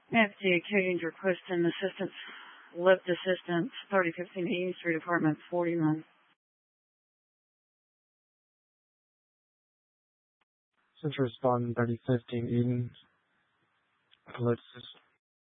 FDA Cage requesting assistance, lift assistance, 3015 Eaton Street, apartment 49. Since responding 3015 Eden, lift